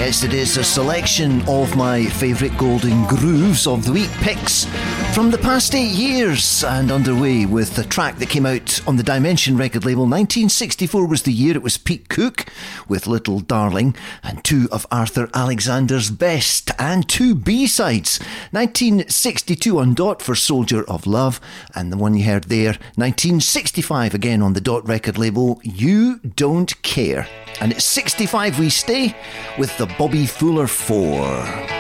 Yes, it is a selection of my favourite golden grooves of the week picks from the past 8 years, and underway with the track that came out on the Dimension record label. 1964 was the year. It was Pete Cook with Little Darling, and two of Arthur Alexander's best, and two B-sides. 1962 on Dot for Soldier of Love, and the one you heard there, 1965 again on the Dot record label, You Don't Care. And it's 65 we stay with the Bobby Fuller 4.